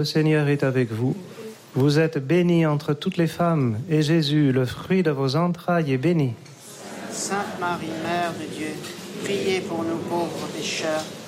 Le Seigneur est avec vous. Vous êtes bénie entre toutes les femmes, et Jésus, le fruit de vos entrailles, est béni. Sainte Marie, Mère de Dieu, priez pour nous pauvres pécheurs,